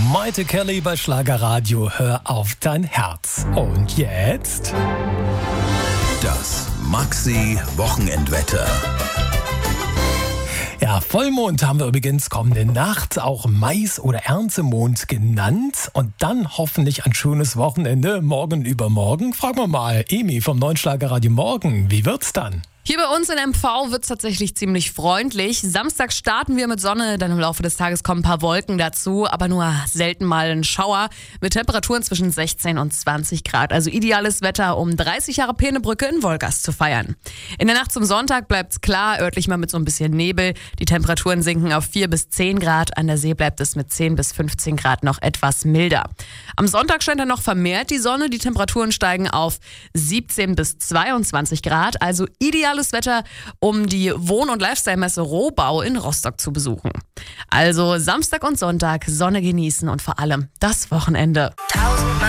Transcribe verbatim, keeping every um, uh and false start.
Maite Kelly bei Schlagerradio, hör auf dein Herz. Und jetzt? Das Maxi-Wochenendwetter. Ja, Vollmond haben wir übrigens kommende Nacht, auch Mais- oder Erntemond genannt. Und dann hoffentlich ein schönes Wochenende, morgen übermorgen. Fragen wir mal Emi vom neuen Schlagerradio Morgen, wie wird's dann? Hier bei uns in M V wird es tatsächlich ziemlich freundlich. Samstag starten wir mit Sonne, dann im Laufe des Tages kommen ein paar Wolken dazu, aber nur selten mal ein Schauer mit Temperaturen zwischen sechzehn und zwanzig Grad. Also ideales Wetter, um dreißig Jahre Penebrücke in Wolgast zu feiern. In der Nacht zum Sonntag bleibt's klar, örtlich mal mit so ein bisschen Nebel. Die Temperaturen sinken auf vier bis zehn Grad. An der See bleibt es mit zehn bis fünfzehn Grad noch etwas milder. Am Sonntag scheint dann noch vermehrt die Sonne. Die Temperaturen steigen auf siebzehn bis zweiundzwanzig Grad. Also ideales Wetter, um die Wohn- und Lifestyle-Messe Rohbau in Rostock zu besuchen. Also Samstag und Sonntag Sonne genießen und vor allem das Wochenende.